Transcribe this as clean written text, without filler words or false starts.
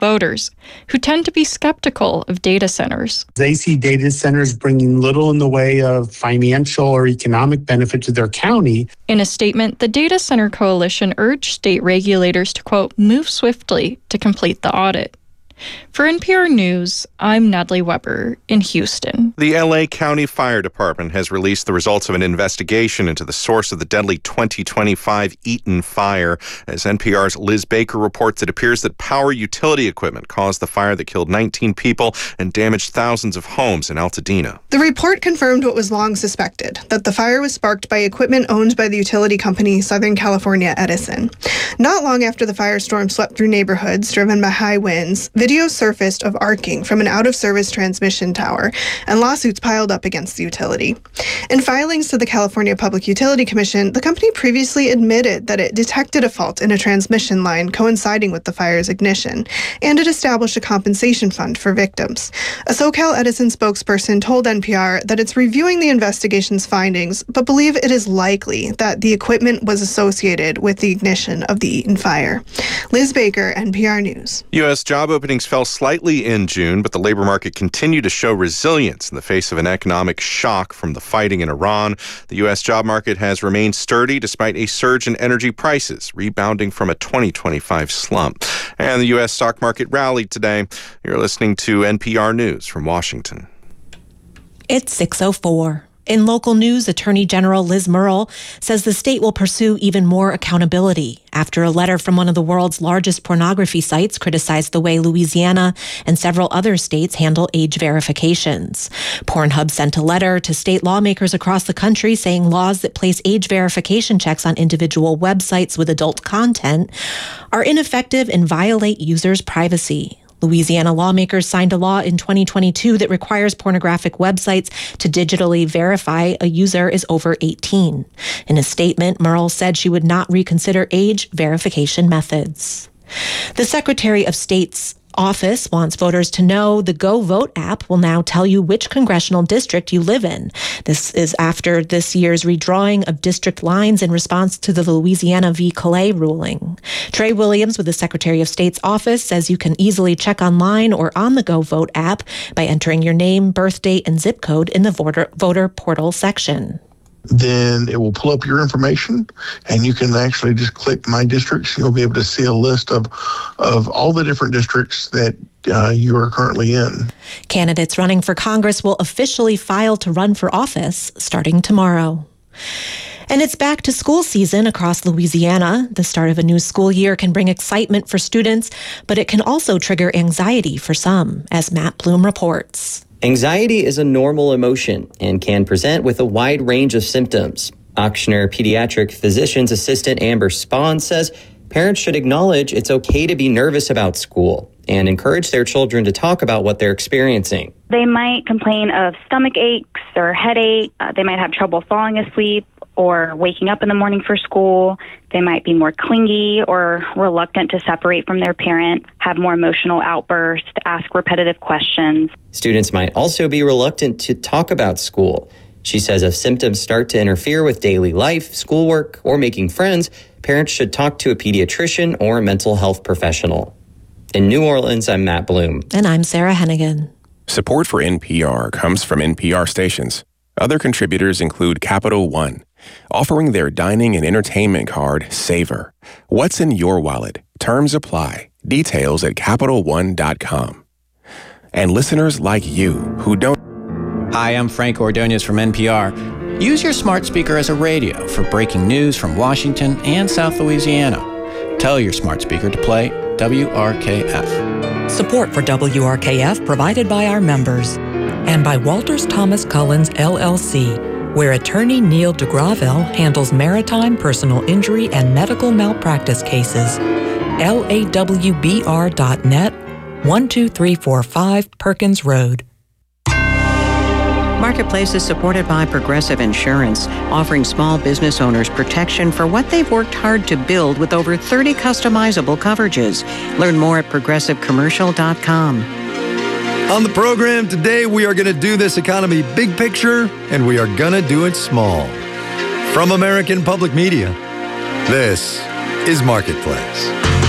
voters, who tend to be skeptical of data centers. They see data centers bringing little in the way of financial or economic benefit to their county. In a statement, the Data Center Coalition urged state regulators to, quote, move swiftly to complete the audit. For NPR News, I'm Natalie Weber in Houston. The L.A. County Fire Department has released the results of an investigation into the source of the deadly 2025 Eaton fire. As NPR's Liz Baker reports, it appears that power utility equipment caused the fire that killed 19 people and damaged thousands of homes in Altadena. The report confirmed what was long suspected, that the fire was sparked by equipment owned by the utility company Southern California Edison. Not long after the firestorm swept through neighborhoods driven by high winds, video surfaced of arcing from an out-of-service transmission tower, and lawsuits piled up against the utility. In filings to the California Public Utility Commission, the company previously admitted that it detected a fault in a transmission line coinciding with the fire's ignition, and it established a compensation fund for victims. A SoCal Edison spokesperson told NPR that it's reviewing the investigation's findings, but believe it is likely that the equipment was associated with the ignition of the Eaton fire. Liz Baker, NPR News. U.S. job openings fell slightly in June, but the labor market continued to show resilience in the face of an economic shock from the fighting in Iran. The U.S. job market has remained sturdy despite a surge in energy prices, rebounding from a 2025 slump. And the U.S. stock market rallied today. You're listening to NPR News from Washington. It's 6:04. In local news, Attorney General Liz Murrill says the state will pursue even more accountability after a letter from one of the world's largest pornography sites criticized the way Louisiana and several other states handle age verifications. Pornhub sent a letter to state lawmakers across the country saying laws that place age verification checks on individual websites with adult content are ineffective and violate users' privacy. Louisiana lawmakers signed a law in 2022 that requires pornographic websites to digitally verify a user is over 18. In a statement, Murrill said she would not reconsider age verification methods. The Secretary of State's office wants voters to know the Go Vote app will now tell you which congressional district you live in. This is after this year's redrawing of district lines in response to the Louisiana v. Calais ruling. Trey Williams with the Secretary of State's office says you can easily check online or on the Go Vote app by entering your name, birth date, and zip code in the voter portal section. Then it will pull up your information, and you can actually just click My Districts. You'll be able to see a list of all the different districts that you are currently in. Candidates running for Congress will officially file to run for office starting tomorrow. And it's back to school season across Louisiana. The start of a new school year can bring excitement for students, but it can also trigger anxiety for some, as Matt Bloom reports. Anxiety is a normal emotion and can present with a wide range of symptoms. Ochsner pediatric physician's assistant Amber Spahn says parents should acknowledge it's okay to be nervous about school and encourage their children to talk about what they're experiencing. They might complain of stomach aches or headache. They might have trouble falling asleep or waking up in the morning for school. They might be more clingy or reluctant to separate from their parent, have more emotional outbursts, ask repetitive questions. Students might also be reluctant to talk about school. She says if symptoms start to interfere with daily life, schoolwork, or making friends, parents should talk to a pediatrician or a mental health professional. In New Orleans, I'm Matt Bloom. And I'm Sarah Hennigan. Support for NPR comes from NPR stations. Other contributors include Capital One, offering their dining and entertainment card, Savor. What's in your wallet? Terms apply. Details at CapitalOne.com. And listeners like you who don't... Hi, I'm Frank Ordonez from NPR. Use your smart speaker as a radio for breaking news from Washington and South Louisiana. Tell your smart speaker to play WRKF. Support for WRKF provided by our members and by Walters Thomas Collins, LLC, where attorney Neil deGravel handles maritime, personal injury, and medical malpractice cases. LAWBR.net, 12345 Perkins Road. Marketplace is supported by Progressive Insurance, offering small business owners protection for what they've worked hard to build with over 30 customizable coverages. Learn more at progressivecommercial.com. On the program today, we are going to do this economy big picture, and we are going to do it small. From American Public Media, this is Marketplace.